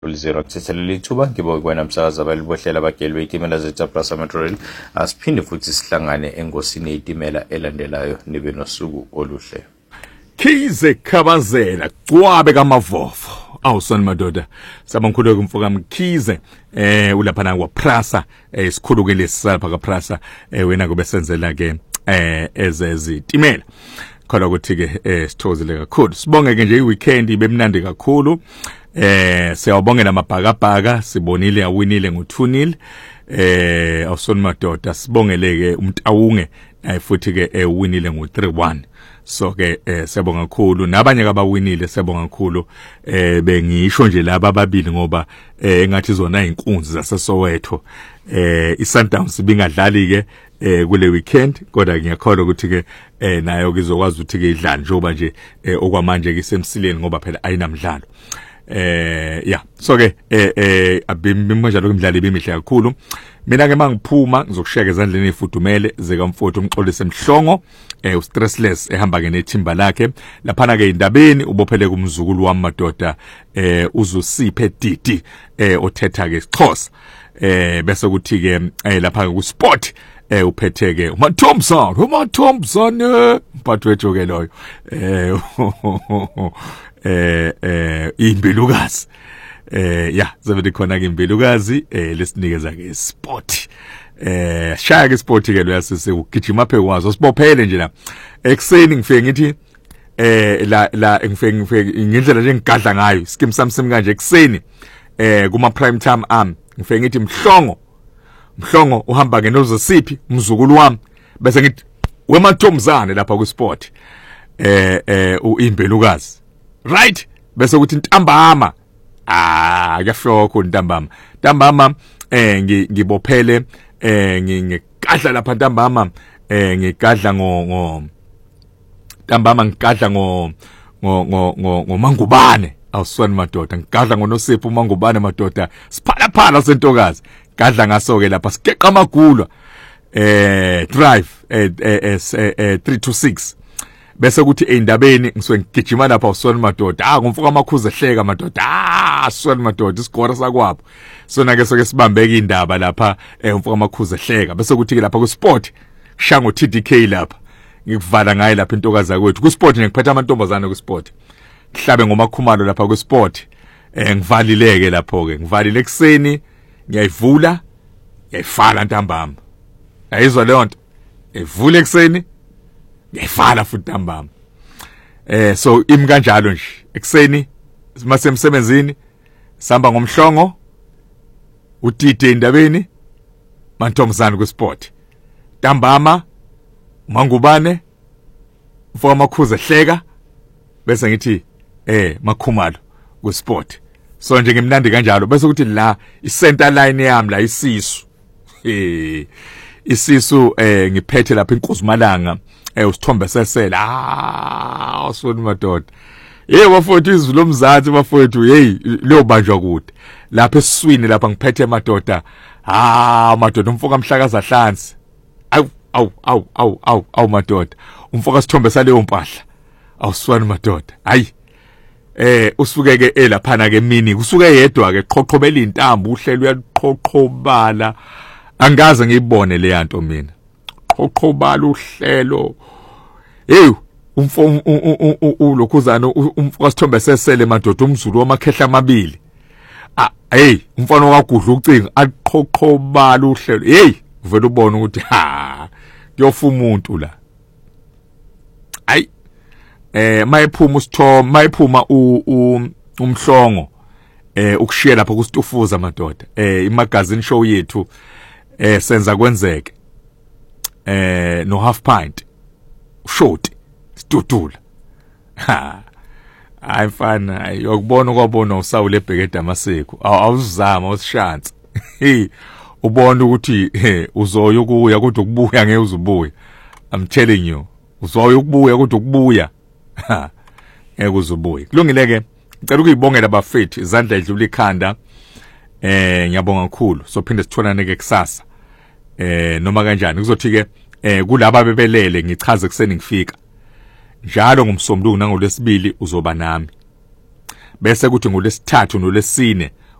0 kuthethelele ithuba ngibokubona umsakazo abalibohlela abageli beitimela zeTaprasa Metro Rail asiphinde futhi sihlangane engosini yeitimela elandelayo nibe nosuku oluhle. Khize khabazela cwabe kamavovo awusona madoda sabankhulu kumfoka Mkhize ulapha na kwaPrasa isikhulu ke lesalapha kaPrasa wena kube senzela ke ezezitimela khona ukuthi ke sithozile kakhulu sibonge ke nje iweekend ibemnandi kakhulu siyabongela amabhakabhaka sibonile awinile ngo2-0 awusona madoda sibongeleke umtawunge futhi ke winile ngo3-1 so ke siyabonga kakhulu nabanye abawinile siyabonga kakhulu bengisho nje laba ababili ngoba engathi zona inkunzi zaseSoweto iSundowns bingadlali ke kule weekend kodwa ngiyakholwa ukuthi ke nayo kizokwazi ukuthi ke idlala njoba nje okwamanje ke semsileni ngoba phela ayinamdlalo yeah so ke abimanje lokudlala bemihle kakhulu mina ke mangiphuma ngizokusheka ezandleni efudumele zekamfowethu umxolise Mhlongo ustressless ehamba ke nethimba lakhe lapha ke indabeni ubophele kumzukulu wami madoda uzusiphe Didi othetha ke isiXhosa bese kuthi ke lapha ku sport uphethe ke uMathombson mphathi wethu ke loyo imbilukazi yeah zavedi khona ke imbilukazi lesinikeza ke sport shaya ke sport ke lo yasise ugijima phe kwazo sibophele nje la ekseni ngifike ngithi la ngifike ngendlela nje ngigadla ngayo skim samsim kanje ekseni kuma prime time ngifike ngithi Mhlongo uhamba ke nozosiphi umzukulu wami bese ngithi weMathombzane lapha ku sport uimbelukazi right bese kuthi Ntambama kuyafloka Ntambama ngibophele ngigadla lapha Ntambama ngigadla Ntambama ngigadla ngomangubane awuswani madoda ngigadla ngonosipho umangubane madoda siphalaphala sentokazi gadla ngaso ke lapha sikeqa amagulwa drive 326 bese kuthi endabeni ngisuke ngigijima lapha usona madoda ngumfuka amakhuze ehleka madoda usona madoda isigora sakwapho sona ke soke sibambeka indaba lapha umfuka amakhuze ehleka bese kuthi ke lapha ku sport shango TDK lapha ngikuvala ngaye lapha intokazi yakwethu ku sport ngikuphetha amantombazana ku sport mhlabe ngomakhumalo lapha ku sport ngivalileke lapho ke ngivalile ekseni ngiyayivula ngiyayifala Ntambama ayizwa leyo nto evule ekseni ngiyayifala futhi Ntambama so imi kanjalo nje ekseni masemsebenzini sihamba ngomhlongo udide indabeni Manthombzane ku sport Ntambama mangubane mfo amakhuze ehleka bese ngithi makhumalo ku sport so nje ngimnandi kanjalo bese kuthi la i-center line yami la isisu isisu ngiphethe lapha iNkuzimalanga usithombe sesela usoni madoda bafowethu izwi lomzansi bafowethu leyo banjwa kude lapha esiswini lapha ngiphethe madoda madoda umfoka Mhlakaza Hlansi awu madoda umfoka sithombe saleyo mpahla awuswani madoda hayi usuke ke lapha ke mini kusuke yedwa ke qoqobela intambo uhlelo uyaqoqobala angaze ngiyibone le yanto mina qoqobala uhlelo ulokhuzana umfoka sithombe sesele madoda umzulu wamakhehla amabili umfana wakugudla ucinga aqoqobala uhlelo uvela ubona ukuthi kuyofa umuntu la mayiphuma usithoma mayiphuma umhlongo ukushiya lapha kuStufuza madoda imagazine show yethu senza kwenzeke no half pint short studula ayifana yokubona kwabona usawule ebhekede amaseko awuzama usishansi ubona ukuthi uzoyo kuya kodwa ukubuya ngeke uzubuya I'm telling you uzoyo kubuya kodwa ukubuya ngeke uzubuye kulungileke ngicela ukuyibongela abafethu izandla edlula ikhanda ngiyabonga kakhulu sophinde sitholane ke kusasa noma kanjani kuzothi ke kulabo bebelele ngichaze kuseni ngifika njalo ngomsombuluko nangolesibili uzoba nami bese kuthi ngolesithathu nolesine